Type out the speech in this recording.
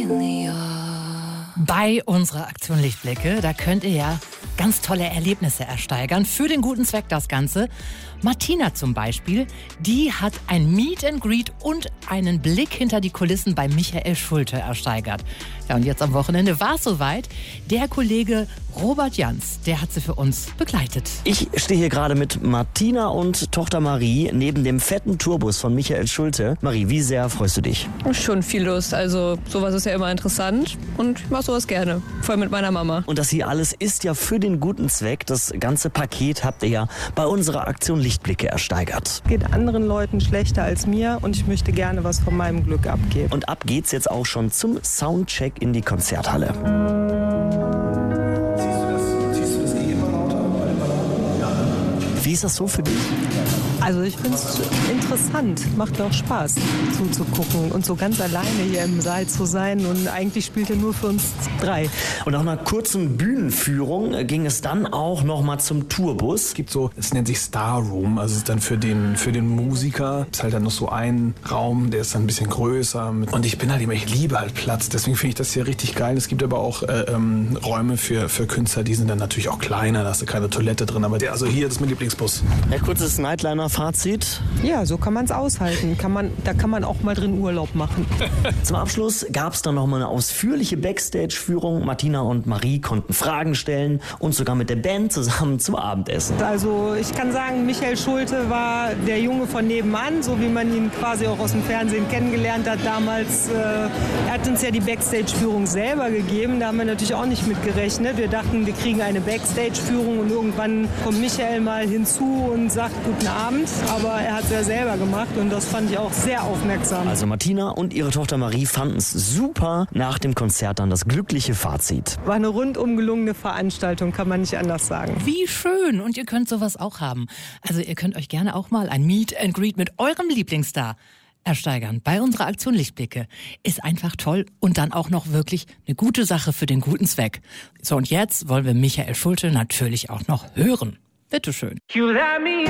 Bei unserer Aktion Lichtblicke, da könnt ihr ja ganz tolle Erlebnisse ersteigern. Für den guten Zweck das Ganze. Martina zum Beispiel, die hat ein Meet and Greet und einen Blick hinter die Kulissen bei Michael Schulte ersteigert. Ja, und jetzt am Wochenende war es soweit. Der Kollege Robert Jans, der hat sie für uns begleitet. Ich stehe hier gerade mit Martina und Tochter Marie neben dem fetten Tourbus von Michael Schulte. Marie, wie sehr freust du dich? Schon viel Lust. Also sowas ist ja immer interessant und ich mache sowas gerne. Vor allem mit meiner Mama. Und das hier alles ist ja für den guten Zweck. Das ganze Paket habt ihr ja bei unserer Aktion Lichtblicke ersteigert. Geht anderen Leuten schlechter als mir und ich möchte gerne was von meinem Glück abgeben. Und ab geht's jetzt auch schon zum Soundcheck in die Konzerthalle. Ziehst du das immer lauter? Wie ist das so für dich? Also ich finde es interessant, macht mir auch Spaß zuzugucken und so ganz alleine hier im Saal zu sein und eigentlich spielt er nur für uns 3. Und nach einer kurzen Bühnenführung ging es dann auch noch mal zum Tourbus. Es gibt so, es nennt sich Star Room, also es ist dann für den Musiker, ist halt dann noch so ein Raum, der ist dann ein bisschen größer und ich bin halt immer, ich liebe halt Platz, deswegen finde ich das hier richtig geil. Es gibt aber auch Räume für Künstler, die sind dann natürlich auch kleiner, da hast du keine Toilette drin, aber also hier, das ist mein Lieblingsbus. Ja, kurzes Nightliner-Fazit. Ja, so kann man es aushalten. Da kann man auch mal drin Urlaub machen. Zum Abschluss gab es dann noch mal eine ausführliche Backstage-Führung. Martina und Marie konnten Fragen stellen und sogar mit der Band zusammen zum Abendessen. Also ich kann sagen, Michael Schulte war der Junge von nebenan, so wie man ihn quasi auch aus dem Fernsehen kennengelernt hat damals. Er hat uns ja die Backstage-Führung selber gegeben, da haben wir natürlich auch nicht mit gerechnet. Wir dachten, wir kriegen eine Backstage-Führung und irgendwann kommt Michael mal hinzu und sagt guten Abend. Aber er hat es ja selber gemacht und das fand ich auch sehr aufmerksam. Also Martina und ihre Tochter Marie fanden es super. Nach dem Konzert dann das glückliche Fazit. War eine rundum gelungene Veranstaltung, kann man nicht anders sagen. Wie schön! Und ihr könnt sowas auch haben. Also ihr könnt euch gerne auch mal ein Meet and Greet mit eurem Lieblingsstar ersteigern. Bei unserer Aktion Lichtblicke. Ist einfach toll und dann auch noch wirklich eine gute Sache für den guten Zweck. So, und jetzt wollen wir Michael Schulte natürlich auch noch hören. Bitteschön.